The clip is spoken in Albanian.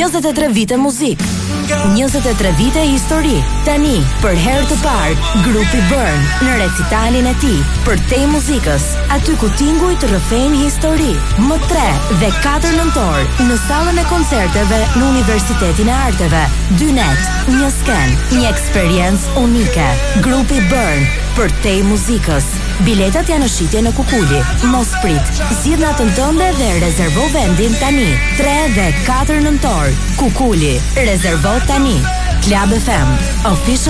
23 vite muzik, 23 vite histori. Tani, për herë të parë, grupi Burn në recitalin e tij për te muzikës, aty ku tingujt rrëfejnë histori. Më 3 dhe 4 nëntor në sallën e koncerteve në Universitetin e Arteve. 2 net, një sken, një eksperiencë unike. Grupi Burn për te muzikës. Biletat janë në shitje në Kukuli. Mos prit, zgjidh natën tënde dhe rezervo vendin tani. 3 dhe 4 nëntor, Kukuli. Rezervo tani. Club FM, official